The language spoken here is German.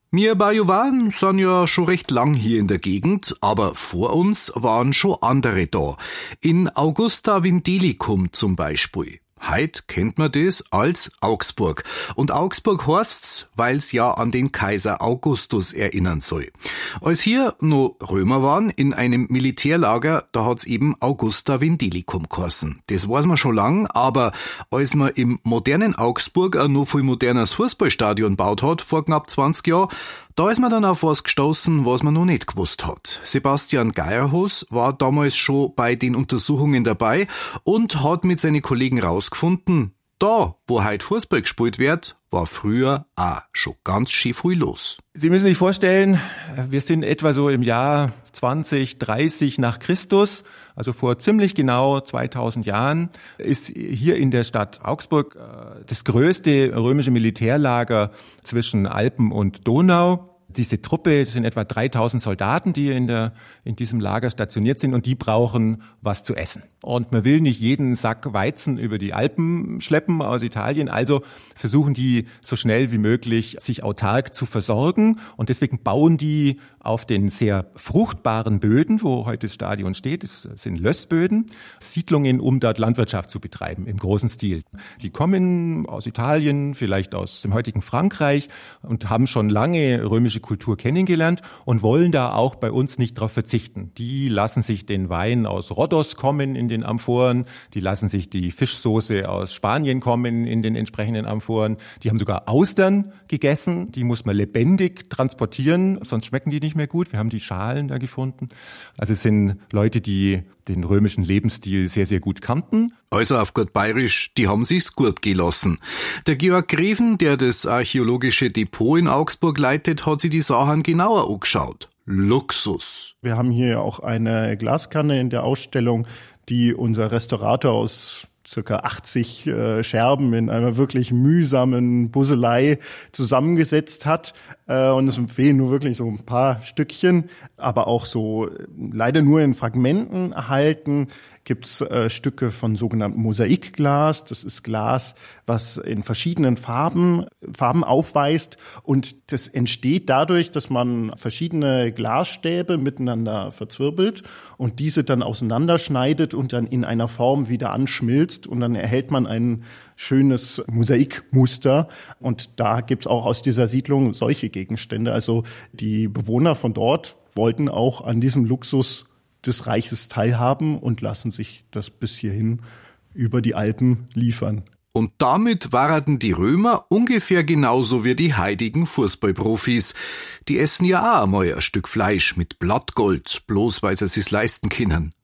Wir Bajuwaren sind ja schon recht lang hier in der Gegend, aber vor uns waren schon andere da. In Augusta Vindelicum zum Beispiel. Heut kennt man das als Augsburg. Und Augsburg heißt's, weil's ja an den Kaiser Augustus erinnern soll. Als hier noch Römer waren, in einem Militärlager, da hat's eben Augusta Vindelicum geheißen. Das weiß man schon lang, aber als man im modernen Augsburg ein noch viel modernes Fußballstadion gebaut hat, vor knapp 20 Jahren, da ist man dann auf was gestoßen, was man noch nicht gewusst hat. Sebastian Geierhus war damals schon bei den Untersuchungen dabei und hat mit seinen Kollegen rausgefunden, da, wo heute Fußball gespielt wird, war früher auch schon ganz schön viel los. Sie müssen sich vorstellen, wir sind etwa so im Jahr 2030 nach Christus, also vor ziemlich genau 2000 Jahren, ist hier in der Stadt Augsburg das größte römische Militärlager zwischen Alpen und Donau. Diese Truppe, das sind etwa 3000 Soldaten, die in diesem Lager stationiert sind und die brauchen was zu essen. Und man will nicht jeden Sack Weizen über die Alpen schleppen aus Italien, also versuchen die so schnell wie möglich sich autark zu versorgen und deswegen bauen die auf den sehr fruchtbaren Böden, wo heute das Stadion steht, das sind Lössböden, Siedlungen, um dort Landwirtschaft zu betreiben im großen Stil. Die kommen aus Italien, vielleicht aus dem heutigen Frankreich und haben schon lange römische Kultur kennengelernt und wollen da auch bei uns nicht darauf verzichten. Die lassen sich den Wein aus Rhodos kommen in den Amphoren, die lassen sich die Fischsoße aus Spanien kommen in den entsprechenden Amphoren. Die haben sogar Austern gegessen, die muss man lebendig transportieren, sonst schmecken die nicht mehr gut. Wir haben die Schalen da gefunden. Also es sind Leute, die den römischen Lebensstil sehr, sehr gut kannten. Also auf gut bayerisch, die haben sich's gut gelassen. Der Georg Greven, der das archäologische Depot in Augsburg leitet, hat sich die Sachen genauer angeschaut. Luxus. Wir haben hier auch eine Glaskanne in der Ausstellung, die unser Restaurator aus circa 80 Scherben in einer wirklich mühsamen Busselei zusammengesetzt hat. Und es fehlen nur wirklich so ein paar Stückchen, aber auch so leider nur in Fragmenten erhalten. Gibt's Stücke von sogenanntem Mosaikglas. Das ist Glas, was in verschiedenen Farben aufweist. Und das entsteht dadurch, dass man verschiedene Glasstäbe miteinander verzwirbelt und diese dann auseinanderschneidet und dann in einer Form wieder anschmilzt. Und dann erhält man ein schönes Mosaikmuster. Und da gibt's auch aus dieser Siedlung solche Gegenstände. Also die Bewohner von dort wollten auch an diesem Luxus des Reiches teilhaben und lassen sich das bis hierhin über die Alpen liefern. Und damit waren die Römer ungefähr genauso wie die heutigen Fußballprofis. Die essen ja auch einmal ein Stück Fleisch mit Blattgold, bloß weil sie es leisten können.